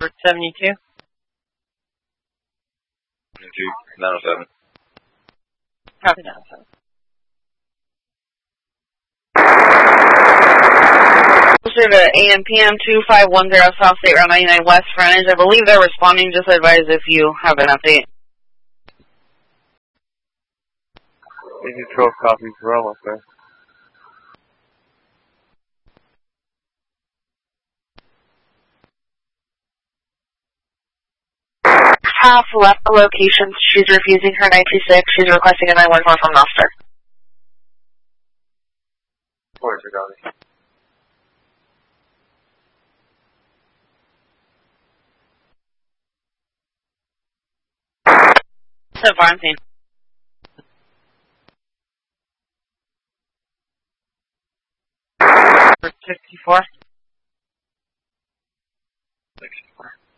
72. 907. Copy 907. Closer to AM/PM 2510 South State Route 99 West frontage. I believe they're responding. Just advise if you have an update. 12 copies, we're almost there. Half left the location. She's refusing her 926. She's requesting a 914 from Noster. Where's your copy? So far, I'm seeing. 64. 64.